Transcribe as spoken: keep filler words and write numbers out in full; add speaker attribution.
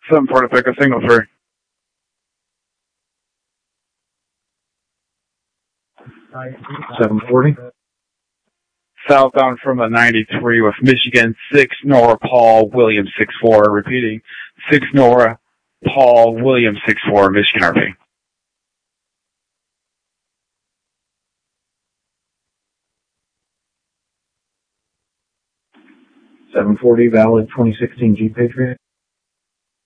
Speaker 1: seven forty pick a single three.
Speaker 2: seven forty.
Speaker 1: Southbound from a ninety-three with Michigan, six Nora Paul Williams six four. Repeating, six Nora Paul Williams six four, Michigan R P.
Speaker 2: seven forty, valid twenty sixteen Jeep Patriot.